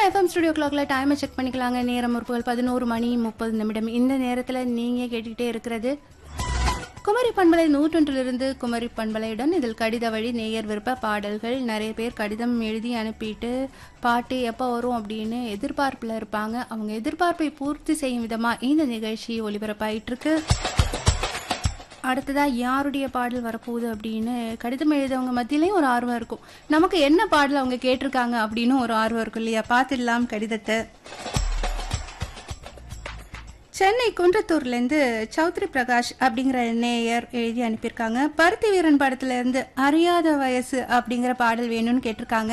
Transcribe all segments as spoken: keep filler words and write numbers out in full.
FM studio கிளாக்ல டைமை check பண்ணிக்கலாங்க. நேரம் முற்பகல் பதினோரு மணி முப்பது நிமிடம். இந்த நேரத்தில் நீங்கள் கேட்டுக்கிட்டே இருக்கிறது குமரி பண்பலை நூற்றொன்றிலிருந்து குமரி பண்பலையுடன். இதில் கடித வழி நேயர் விருப்ப பாடல்கள். நிறைய பேர் கடிதம் எழுதி அனுப்பிட்டு பாட்டு எப்போ வரும் அப்படின்னு எதிர்பார்ப்பில் இருப்பாங்க. அவங்க எதிர்பார்ப்பை பூர்த்தி செய்யும் விதமாக இந்த நிகழ்ச்சி ஒளிபரப்பாயிட்டிருக்கு. அடுத்ததா யாருடைய பாடல் வரப்போகுது அப்படின்னு கடிதம் எழுதவங்க மத்தியிலையும் ஒரு ஆர்வம் இருக்கும். நமக்கு என்ன பாடல் அவங்க கேட்டிருக்காங்க அப்படின்னு ஒரு ஆர்வம் இருக்கும் இல்லையா? பார்த்துடலாம் கடிதத்தை. சென்னை குன்றத்தூர்லேருந்து சௌத்ரி பிரகாஷ் அப்படிங்கிற நேயர் எழுதி அனுப்பியிருக்காங்க. பருத்தி வீரன் படத்துல இருந்து அறியாத வயசு அப்படிங்கிற பாடல் வேணும்னு கேட்டிருக்காங்க.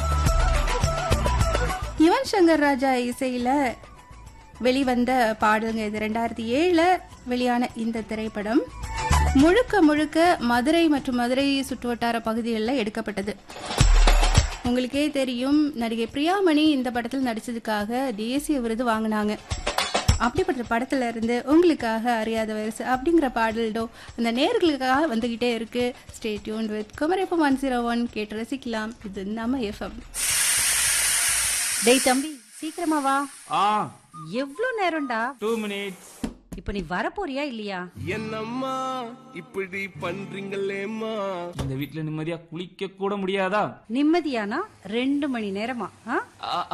யுவன் சங்கர் ராஜா இசையில வெளிவந்த பாடலுங்க இது. ரெண்டாயிரத்தி ஏழுல வெளியான இந்த திரைப்படம் முழுக்க முழுக்க மதுரை மற்றும் மதுரை சுற்றுவட்டார பகுதிகளில் எடுக்கப்பட்டது. உங்களுக்கே தெரியும், நடிகை பிரியாமணி இந்த படத்தில் நடிச்சதுக்காக தேசிய விருது வாங்கினாங்க. அப்படிப்பட்ட படத்துல இருந்து உங்களுக்காக அறியாத வயசு அப்படிங்கிற பாடல்டோ அந்த நேர்களுக்காக வந்துகிட்டே இருக்கு. Stay tuned with Kumari FM one zero one. கேட்டு ரசிக்கலாம். இது நம்ம எஃப்எம். டேய் தம்பி, சீக்கிரமா வா. ஆ எவ்வளவு நேரம்டா? Two minutes. இப்ப நீ வரப்போறியா இல்லையா? என்னம்மா இப்படி பண்றீங்களேம்மா? இந்த வீட்டுல நிம்மதியா குளிக்க கூட முடியாதா? நிம்மதியானா ரெண்டு மணி நேரமா? ஆ? ஆ,